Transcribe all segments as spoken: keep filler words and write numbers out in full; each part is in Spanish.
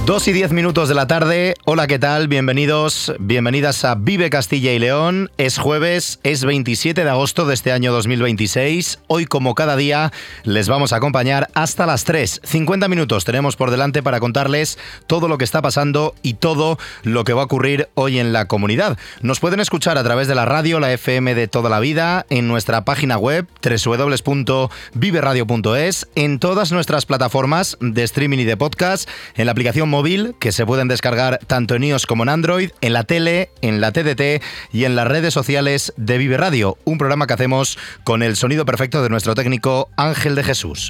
Dos y diez minutos de la tarde. Hola, ¿qué tal? Bienvenidos, bienvenidas a Vive Castilla y León. Es jueves, es veintisiete de agosto de este año dos mil veintiséis. Hoy, como cada día, les vamos a acompañar hasta las tres. cincuenta minutos tenemos por delante para contarles todo lo que está pasando y todo lo que va a ocurrir hoy en la comunidad. Nos pueden escuchar a través de la radio, la F M de toda la vida, en nuestra página web doble u doble u doble u punto vive radio punto es, en todas nuestras plataformas de streaming y de podcast, en la aplicación móvil, que se pueden descargar tanto en iOS como en Android, en la tele, en la T D T y en las redes sociales de Vive Radio, un programa que hacemos con el sonido perfecto de nuestro técnico Ángel de Jesús.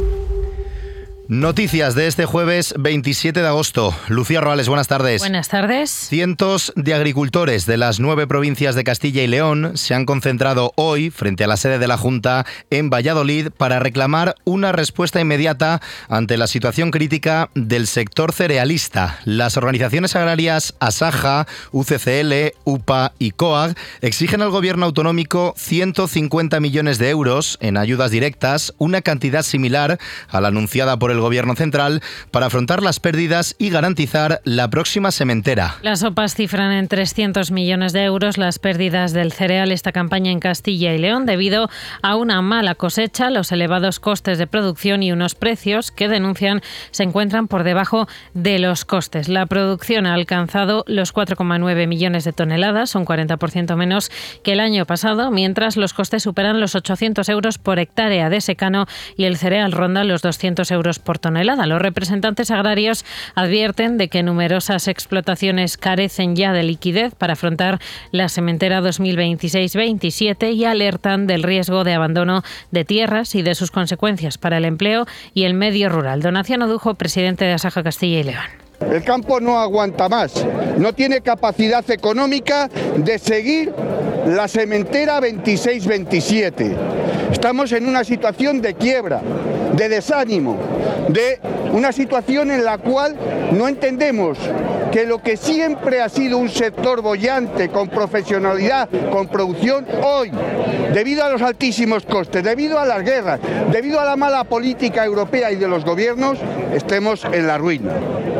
Noticias de este jueves veintisiete de agosto. Lucía Roales, buenas tardes. Buenas tardes. Cientos de agricultores de las nueve provincias de Castilla y León se han concentrado hoy frente a la sede de la Junta en Valladolid para reclamar una respuesta inmediata ante la situación crítica del sector cerealista. Las organizaciones agrarias Asaja, U C C L, U P A y COAG exigen al gobierno autonómico ciento cincuenta millones de euros en ayudas directas, una cantidad similar a la anunciada por el Gobierno central, para afrontar las pérdidas y garantizar la próxima sementera. Las O P As cifran en trescientos millones de euros las pérdidas del cereal esta campaña en Castilla y León debido a una mala cosecha, los elevados costes de producción y unos precios que denuncian se encuentran por debajo de los costes. La producción ha alcanzado los cuatro coma nueve millones de toneladas, un cuarenta por ciento menos que el año pasado, mientras los costes superan los ochocientos euros por hectárea de secano y el cereal ronda los doscientos euros por tonelada. Los representantes agrarios advierten de que numerosas explotaciones carecen ya de liquidez para afrontar la sementera dos mil veintiséis veintisiete y alertan del riesgo de abandono de tierras y de sus consecuencias para el empleo y el medio rural. Donación Odujo, presidente de Asaja Castilla y León. El campo no aguanta más, no tiene capacidad económica de seguir la sementera veintiséis veintisiete. Estamos en una situación de quiebra, de desánimo, de una situación en la cual no entendemos que lo que siempre ha sido un sector boyante, con profesionalidad, con producción, hoy, debido a los altísimos costes, debido a las guerras, debido a la mala política europea y de los gobiernos, estemos en la ruina.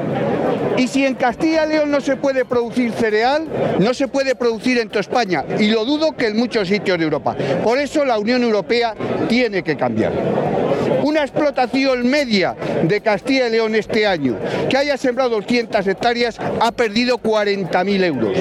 Y si en Castilla y León no se puede producir cereal, no se puede producir en toda España, y lo dudo que en muchos sitios de Europa. Por eso la Unión Europea tiene que cambiar. Una explotación media de Castilla y León este año, que haya sembrado doscientas hectáreas, ha perdido cuarenta mil euros.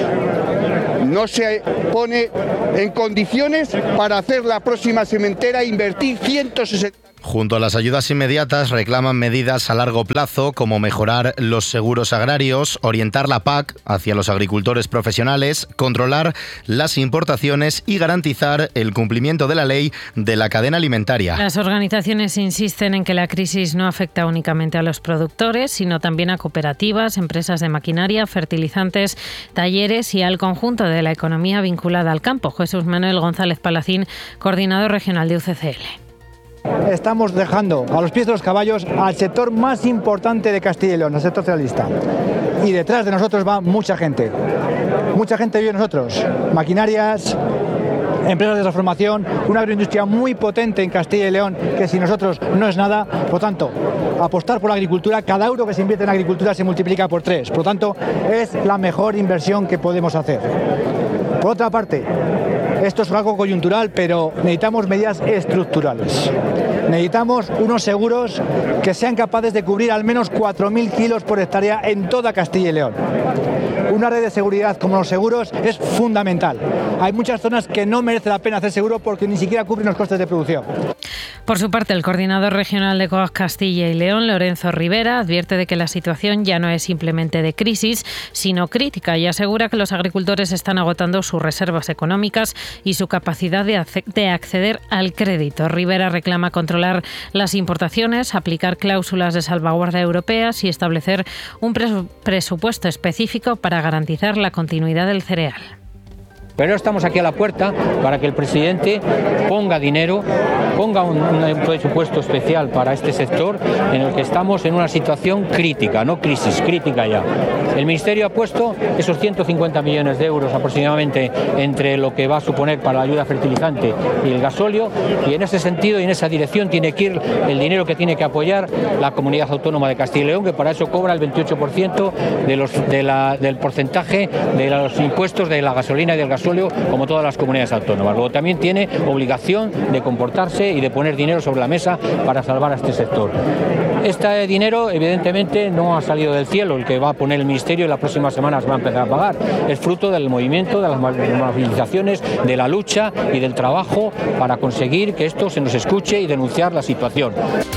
No se pone en condiciones para hacer la próxima sementera e invertir ciento sesenta. Junto a las ayudas inmediatas reclaman medidas a largo plazo como mejorar los seguros agrarios, orientar la P A C hacia los agricultores profesionales, controlar las importaciones y garantizar el cumplimiento de la ley de la cadena alimentaria. Las organizaciones insisten en que la crisis no afecta únicamente a los productores, sino también a cooperativas, empresas de maquinaria, fertilizantes, talleres y al conjunto de la economía vinculada al campo. Jesús Manuel González Palacín, coordinador regional de U C C L. Estamos dejando a los pies de los caballos al sector más importante de Castilla y León, el sector cerealista. Y detrás de nosotros va mucha gente. Mucha gente vive nosotros. Maquinarias, empresas de transformación, una agroindustria muy potente en Castilla y León, que sin nosotros no es nada. Por lo tanto, apostar por la agricultura, cada euro que se invierte en agricultura se multiplica por tres. Por lo tanto, es la mejor inversión que podemos hacer. Por otra parte, esto es algo coyuntural, pero necesitamos medidas estructurales. Necesitamos unos seguros que sean capaces de cubrir al menos cuatro mil kilos por hectárea en toda Castilla y León. Una red de seguridad como los seguros es fundamental. Hay muchas zonas que no merece la pena hacer seguro porque ni siquiera cubren los costes de producción. Por su parte, el coordinador regional de COAG Castilla y León, Lorenzo Rivera, advierte de que la situación ya no es simplemente de crisis, sino crítica, y asegura que los agricultores están agotando sus reservas económicas y su capacidad de, de acceder al crédito. Rivera reclama controlar las importaciones, aplicar cláusulas de salvaguardia europeas y establecer un presupuesto específico para garantizar la continuidad del cereal. Pero estamos aquí a la puerta para que el presidente ponga dinero, ponga un, un presupuesto especial para este sector en el que estamos en una situación crítica, no crisis, crítica ya. El Ministerio ha puesto esos ciento cincuenta millones de euros aproximadamente entre lo que va a suponer para la ayuda fertilizante y el gasóleo, y en ese sentido y en esa dirección tiene que ir el dinero que tiene que apoyar la Comunidad Autónoma de Castilla y León, que para eso cobra el veintiocho por ciento de los, de la, del porcentaje de los impuestos de la gasolina y del gasóleo, como todas las comunidades autónomas. Luego también tiene obligación de comportarse y de poner dinero sobre la mesa para salvar a este sector. Este dinero evidentemente no ha salido del cielo, el que va a poner el Ministerio y las próximas semanas va a empezar a pagar. Es fruto del movimiento, de las movilizaciones, de la lucha y del trabajo para conseguir que esto se nos escuche y denunciar la situación.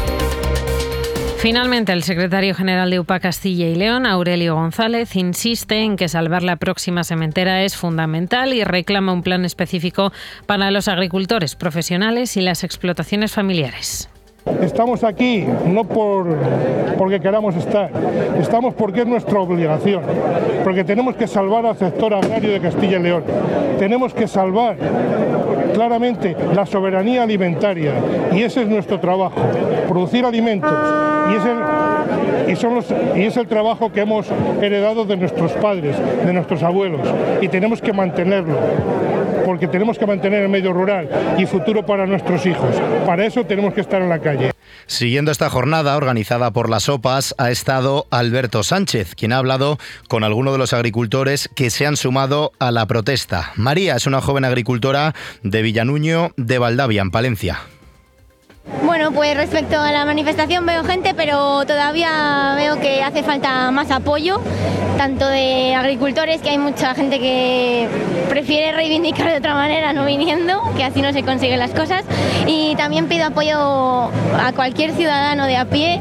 Finalmente, el secretario general de U P A Castilla y León, Aurelio González, insiste en que salvar la próxima sementera es fundamental y reclama un plan específico para los agricultores profesionales y las explotaciones familiares. Estamos aquí no por porque queramos estar, estamos porque es nuestra obligación, porque tenemos que salvar al sector agrario de Castilla y León, tenemos que salvar claramente la soberanía alimentaria y ese es nuestro trabajo, producir alimentos y es el, y son los, y es el trabajo que hemos heredado de nuestros padres, de nuestros abuelos y tenemos que mantenerlo. Porque tenemos que mantener el medio rural y futuro para nuestros hijos. Para eso tenemos que estar en la calle. Siguiendo esta jornada organizada por las O P As ha estado Alberto Sánchez, quien ha hablado con algunos de los agricultores que se han sumado a la protesta. María es una joven agricultora de Villanuño de Valdavia, en Palencia. Bueno, pues respecto a la manifestación veo gente, pero todavía veo que hace falta más apoyo, tanto de agricultores, que hay mucha gente que prefiere reivindicar de otra manera no viniendo, que así no se consiguen las cosas, y también pido apoyo a cualquier ciudadano de a pie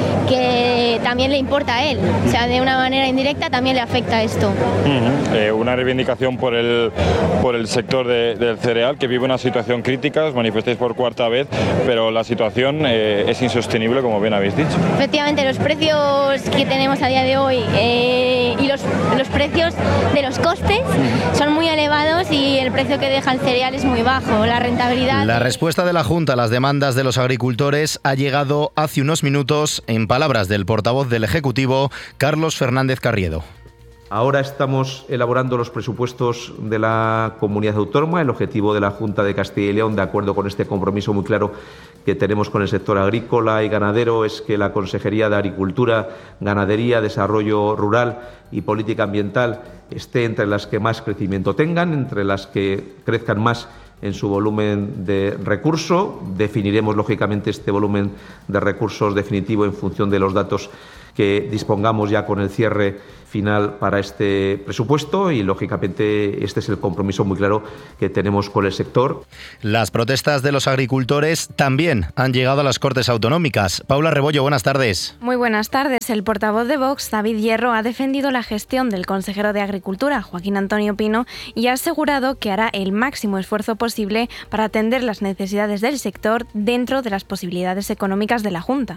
que también le importa a él, o sea, de una manera indirecta también le afecta esto. Uh-huh. Eh, una reivindicación por el, por el sector de, del cereal, que vive una situación crítica, os manifestáis por cuarta vez, pero la situación eh, es insostenible, como bien habéis dicho. Efectivamente, los precios que tenemos a día de hoy eh, y los, los precios de los costes son muy elevados y el precio que deja el cereal es muy bajo, la rentabilidad... La respuesta de la Junta a las demandas de los agricultores ha llegado hace unos minutos en palabras del portavoz del Ejecutivo, Carlos Fernández Carriedo. Ahora estamos elaborando los presupuestos de la comunidad autónoma. El objetivo de la Junta de Castilla y León, de acuerdo con este compromiso muy claro que tenemos con el sector agrícola y ganadero, es que la Consejería de Agricultura, Ganadería, Desarrollo Rural y Política Ambiental esté entre las que más crecimiento tengan, entre las que crezcan más en su volumen de recurso. Definiremos, lógicamente, este volumen de recursos definitivo en función de los datos que dispongamos ya con el cierre final para este presupuesto y, lógicamente, este es el compromiso muy claro que tenemos con el sector. Las protestas de los agricultores también han llegado a las Cortes Autonómicas. Paula Rebollo, buenas tardes. Muy buenas tardes. El portavoz de Vox, David Hierro, ha defendido la gestión del consejero de Agricultura, Joaquín Antonio Pino, y ha asegurado que hará el máximo esfuerzo posible para atender las necesidades del sector dentro de las posibilidades económicas de la Junta.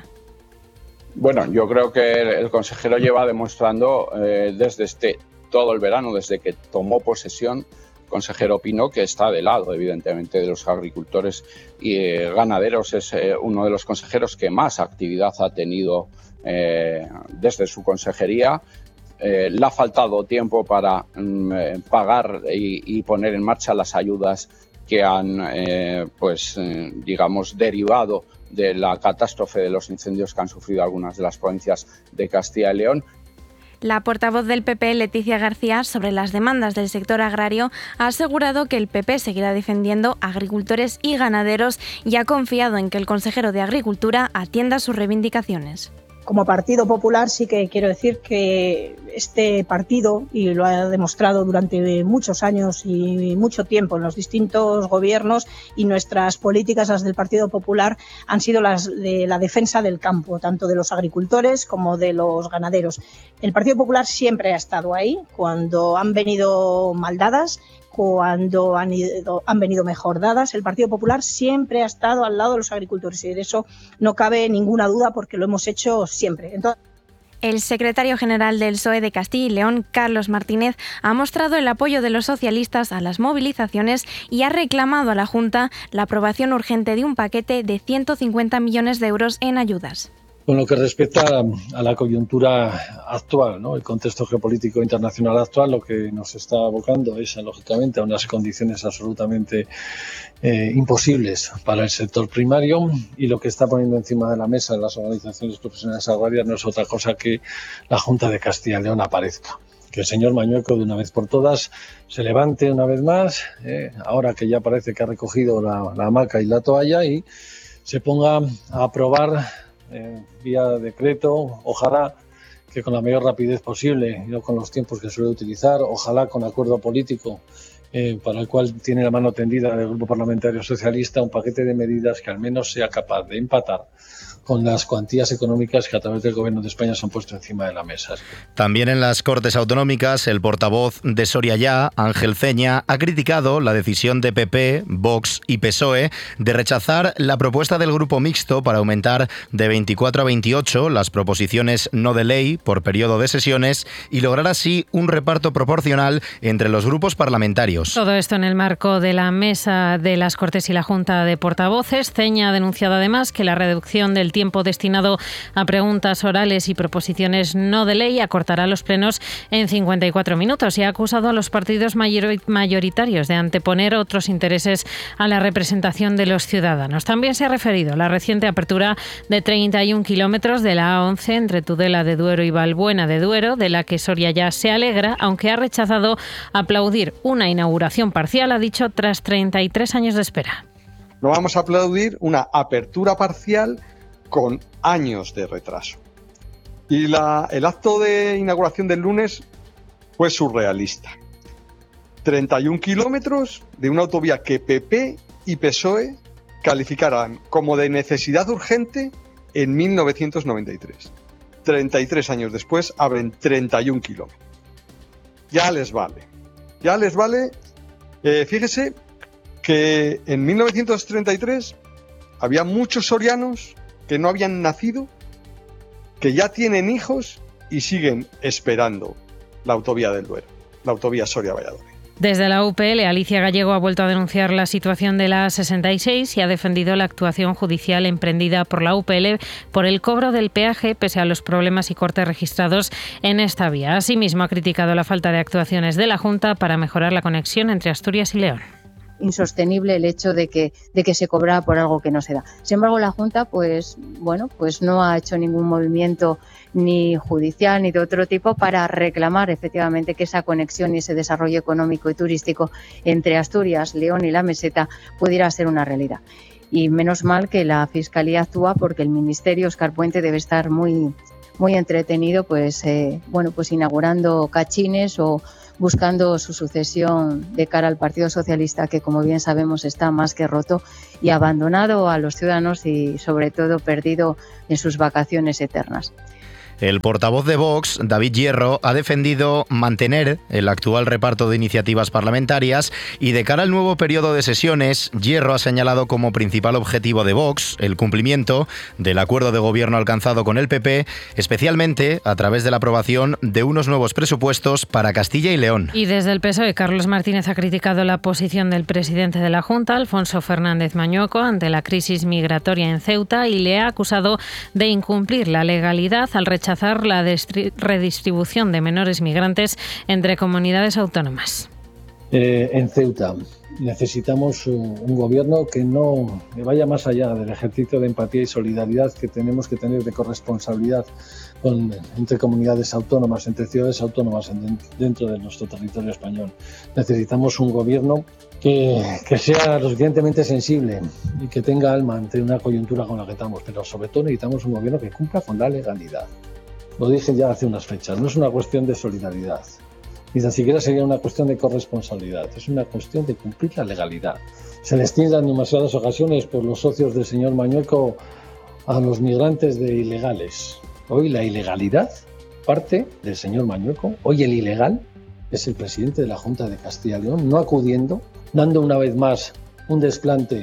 Bueno, yo creo que el consejero lleva demostrando eh, desde este todo el verano, desde que tomó posesión, consejero Pino, que está de lado, evidentemente, de los agricultores y eh, ganaderos. Es eh, uno de los consejeros que más actividad ha tenido eh, desde su consejería. Eh, le ha faltado tiempo para mm, pagar y, y poner en marcha las ayudas que han, eh, pues, eh, digamos, derivado de la catástrofe de los incendios que han sufrido algunas de las provincias de Castilla y León. La portavoz del P P, Leticia García, sobre las demandas del sector agrario, ha asegurado que el P P seguirá defendiendo a agricultores y ganaderos y ha confiado en que el consejero de Agricultura atienda sus reivindicaciones. Como Partido Popular sí que quiero decir que este partido, y lo ha demostrado durante muchos años y mucho tiempo en los distintos gobiernos, y nuestras políticas, las del Partido Popular, han sido las de la defensa del campo, tanto de los agricultores como de los ganaderos. El Partido Popular siempre ha estado ahí cuando han venido mal dadas, cuando han, ido, han venido mejor dadas. El Partido Popular siempre ha estado al lado de los agricultores y de eso no cabe ninguna duda porque lo hemos hecho siempre. Entonces... El secretario general del P S O E de Castilla y León, Carlos Martínez, ha mostrado el apoyo de los socialistas a las movilizaciones y ha reclamado a la Junta la aprobación urgente de un paquete de ciento cincuenta millones de euros en ayudas. Con lo que respecta a la coyuntura actual, ¿no? El contexto geopolítico internacional actual, lo que nos está abocando es, lógicamente, a unas condiciones absolutamente eh, imposibles para el sector primario, y lo que está poniendo encima de la mesa las organizaciones profesionales agrarias no es otra cosa que la Junta de Castilla y León aparezca. Que el señor Mañueco, de una vez por todas, se levante una vez más, eh, ahora que ya parece que ha recogido la, la hamaca y la toalla, y se ponga a aprobar Eh, vía decreto, ojalá que con la mayor rapidez posible y no con los tiempos que suele utilizar, ojalá con acuerdo político eh, para el cual tiene la mano tendida el Grupo Parlamentario Socialista, un paquete de medidas que al menos sea capaz de empatar con las cuantías económicas que a través del Gobierno de España se han puesto encima de la mesa. También en las Cortes Autonómicas, el portavoz de Soria Ya, Ángel Ceña, ha criticado la decisión de P P, Vox y P S O E de rechazar la propuesta del Grupo Mixto para aumentar de veinticuatro a veintiocho las proposiciones no de ley por periodo de sesiones y lograr así un reparto proporcional entre los grupos parlamentarios. Todo esto en el marco de la mesa de las Cortes y la Junta de Portavoces. Ceña ha denunciado además que la reducción del tiempo destinado a preguntas orales y proposiciones no de ley acortará los plenos en cincuenta y cuatro minutos y ha acusado a los partidos mayoritarios de anteponer otros intereses a la representación de los ciudadanos. También se ha referido a la reciente apertura de treinta y un kilómetros de la A once entre Tudela de Duero y Valbuena de Duero, de la que Soria Ya se alegra, aunque ha rechazado aplaudir una inauguración parcial, ha dicho, tras treinta y tres años de espera. No vamos a aplaudir una apertura parcial con años de retraso. Y la, el acto de inauguración del lunes fue surrealista. treinta y un kilómetros de una autovía que P P y P S O E calificaran como de necesidad urgente en mil novecientos noventa y tres. treinta y tres años después abren treinta y un kilómetros. Ya les vale. Ya les vale. Eh, fíjese que en mil novecientos treinta y tres había muchos sorianos que no habían nacido, que ya tienen hijos y siguen esperando la autovía del Duero, la autovía Soria-Valladolid. Desde la U P L, Alicia Gallego ha vuelto a denunciar la situación de la A sesenta y seis y ha defendido la actuación judicial emprendida por la U P L por el cobro del peaje, pese a los problemas y cortes registrados en esta vía. Asimismo, ha criticado la falta de actuaciones de la Junta para mejorar la conexión entre Asturias y León. Insostenible el hecho de que, de que se cobrara por algo que no se da. Sin embargo, la Junta, pues, bueno, pues no ha hecho ningún movimiento ni judicial ni de otro tipo para reclamar efectivamente que esa conexión y ese desarrollo económico y turístico entre Asturias, León y la Meseta pudiera ser una realidad. Y menos mal que la Fiscalía actúa, porque el Ministerio, Óscar Puente, debe estar muy, muy entretenido, pues, eh, bueno, pues inaugurando cachines o buscando su sucesión de cara al Partido Socialista, que, como bien sabemos, está más que roto y abandonado a los ciudadanos y, sobre todo, perdido en sus vacaciones eternas. El portavoz de Vox, David Hierro, ha defendido mantener el actual reparto de iniciativas parlamentarias y, de cara al nuevo periodo de sesiones, Hierro ha señalado como principal objetivo de Vox el cumplimiento del acuerdo de gobierno alcanzado con el P P, especialmente a través de la aprobación de unos nuevos presupuestos para Castilla y León. Y desde el P S O E, Carlos Martínez ha criticado la posición del presidente de la Junta, Alfonso Fernández Mañueco, ante la crisis migratoria en Ceuta y le ha acusado de incumplir la legalidad al rechazar rechazar la redistribución de menores migrantes entre comunidades autónomas. Eh, en Ceuta necesitamos un, un gobierno que no que vaya más allá del ejercicio de empatía y solidaridad que tenemos que tener de corresponsabilidad con, entre comunidades autónomas, entre ciudades autónomas en, dentro de nuestro territorio español. Necesitamos un gobierno que, que sea lo suficientemente sensible y que tenga alma ante una coyuntura con la que estamos, pero sobre todo necesitamos un gobierno que cumpla con la legalidad. Lo dije ya hace unas fechas, no es una cuestión de solidaridad, ni tan siquiera sería una cuestión de corresponsabilidad, es una cuestión de cumplir la legalidad. Se les tilda en demasiadas ocasiones por los socios del señor Mañueco a los migrantes de ilegales. Hoy la ilegalidad parte del señor Mañueco, hoy el ilegal es el presidente de la Junta de Castilla y León, no acudiendo, dando una vez más un desplante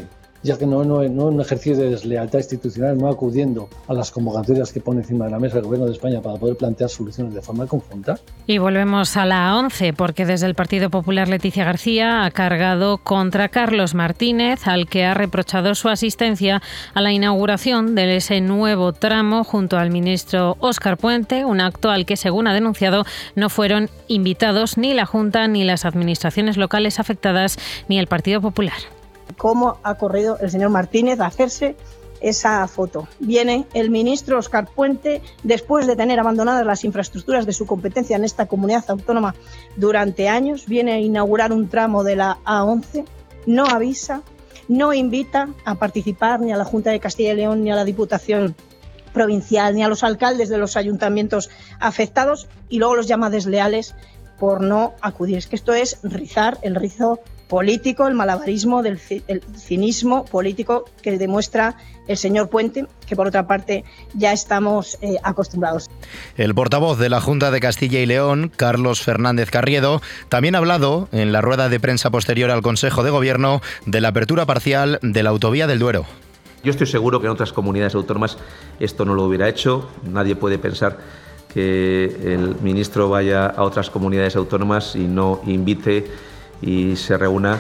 ya que no, no, no un ejercicio de deslealtad institucional, no acudiendo a las convocatorias que pone encima de la mesa el Gobierno de España para poder plantear soluciones de forma conjunta. Y volvemos a la ONCE, porque desde el Partido Popular Leticia García ha cargado contra Carlos Martínez, al que ha reprochado su asistencia a la inauguración de ese nuevo tramo junto al ministro Óscar Puente, un acto al que, según ha denunciado, no fueron invitados ni la Junta, ni las administraciones locales afectadas, ni el Partido Popular. ¿Cómo ha corrido el señor Martínez a hacerse esa foto? Viene el ministro Óscar Puente, después de tener abandonadas las infraestructuras de su competencia en esta comunidad autónoma durante años, viene a inaugurar un tramo de la A once, no avisa, no invita a participar ni a la Junta de Castilla y León, ni a la Diputación Provincial, ni a los alcaldes de los ayuntamientos afectados, y luego los llama desleales por no acudir. Es que esto es rizar el rizo político, el malabarismo, del el cinismo político que demuestra el señor Puente, que por otra parte ya estamos eh, acostumbrados. El portavoz de la Junta de Castilla y León, Carlos Fernández Carriedo, también ha hablado en la rueda de prensa posterior al Consejo de Gobierno de la apertura parcial de la autovía del Duero. Yo estoy seguro que en otras comunidades autónomas esto no lo hubiera hecho. Nadie puede pensar que el ministro vaya a otras comunidades autónomas y no invite y se reúna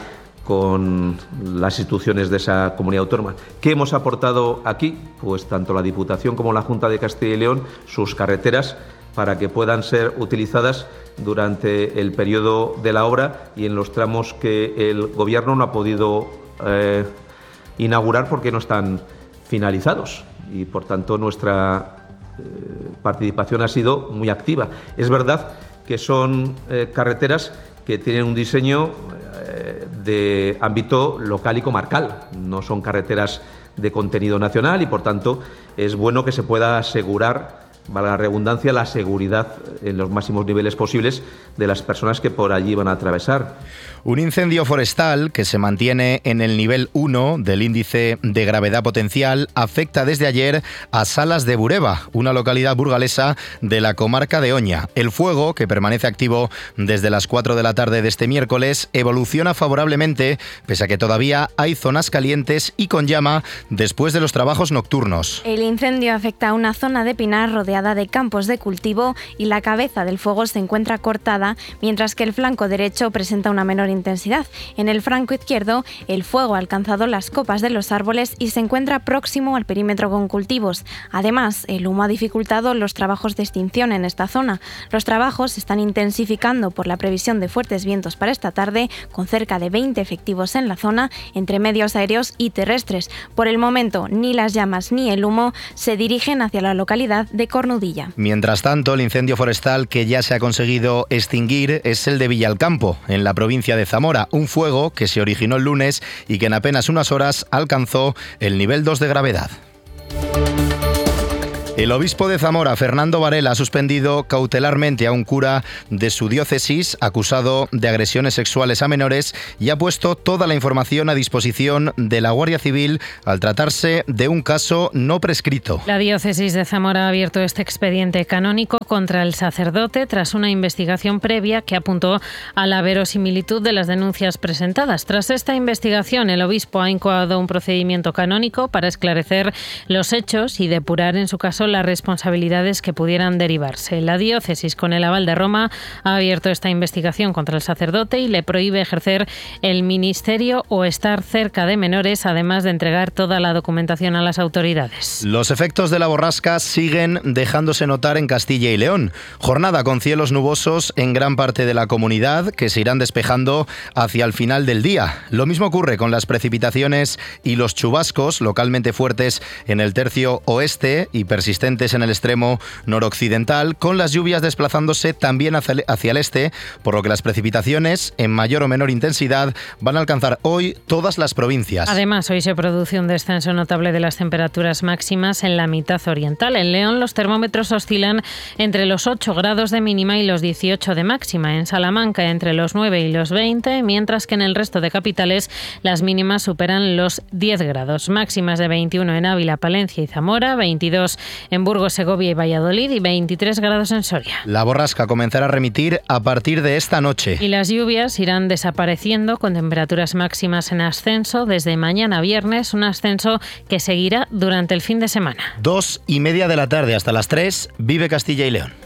con las instituciones de esa comunidad autónoma. ¿Qué hemos aportado aquí? Pues tanto la Diputación como la Junta de Castilla y León, sus carreteras, para que puedan ser utilizadas durante el periodo de la obra y en los tramos que el Gobierno no ha podido eh, inaugurar porque no están finalizados. Y, por tanto, nuestra eh, participación ha sido muy activa. Es verdad que son eh, carreteras que tienen un diseño eh, de ámbito local y comarcal. No son carreteras de contenido nacional y, por tanto, es bueno que se pueda asegurar, valga la redundancia, la seguridad en los máximos niveles posibles de las personas que por allí van a atravesar. Un incendio forestal que se mantiene en el nivel uno del índice de gravedad potencial afecta desde ayer a Salas de Bureba, una localidad burgalesa de la comarca de Oña. El fuego, que permanece activo desde las cuatro de la tarde de este miércoles, evoluciona favorablemente, pese a que todavía hay zonas calientes y con llama después de los trabajos nocturnos. El incendio afecta a una zona de pinar rodeada de campos de cultivo y la cabeza del fuego se encuentra cortada, mientras que el flanco derecho presenta una menor intensidad. En el flanco izquierdo, el fuego ha alcanzado las copas de los árboles y se encuentra próximo al perímetro con cultivos. Además, el humo ha dificultado los trabajos de extinción en esta zona. Los trabajos se están intensificando por la previsión de fuertes vientos para esta tarde, con cerca de veinte efectivos en la zona, entre medios aéreos y terrestres. Por el momento, ni las llamas ni el humo se dirigen hacia la localidad de Cornudilla. Mientras tanto, el incendio forestal que ya se ha conseguido extinguir es el de Villalcampo, en la provincia de Zamora, un fuego que se originó el lunes y que en apenas unas horas alcanzó el nivel dos de gravedad. El obispo de Zamora, Fernando Varela, ha suspendido cautelarmente a un cura de su diócesis acusado de agresiones sexuales a menores y ha puesto toda la información a disposición de la Guardia Civil al tratarse de un caso no prescrito. La diócesis de Zamora ha abierto este expediente canónico contra el sacerdote tras una investigación previa que apuntó a la verosimilitud de las denuncias presentadas. Tras esta investigación, el obispo ha incoado un procedimiento canónico para esclarecer los hechos y depurar en su caso las responsabilidades que pudieran derivarse. La diócesis, con el aval de Roma, ha abierto esta investigación contra el sacerdote y le prohíbe ejercer el ministerio o estar cerca de menores, además de entregar toda la documentación a las autoridades. Los efectos de la borrasca siguen dejándose notar en Castilla y León. Jornada con cielos nubosos en gran parte de la comunidad que se irán despejando hacia el final del día. Lo mismo ocurre con las precipitaciones y los chubascos localmente fuertes en el tercio oeste y persistentes en el extremo noroccidental, con las lluvias desplazándose también hacia el, hacia el este, por lo que las precipitaciones, en mayor o menor intensidad, van a alcanzar hoy todas las provincias. Además, hoy se produce un descenso notable de las temperaturas máximas en la mitad oriental. En León, los termómetros oscilan entre los ocho grados de mínima y los dieciocho de máxima. En Salamanca, entre los nueve y los veinte, mientras que en el resto de capitales las mínimas superan los diez grados. Máximas de veintiuno en Ávila, Palencia y Zamora, veintidós en Burgos, Segovia y Valladolid y veintitrés grados en Soria. La borrasca comenzará a remitir a partir de esta noche. Y las lluvias irán desapareciendo con temperaturas máximas en ascenso desde mañana viernes, un ascenso que seguirá durante el fin de semana. Dos y media de la tarde hasta las tres, Vive Castilla y León.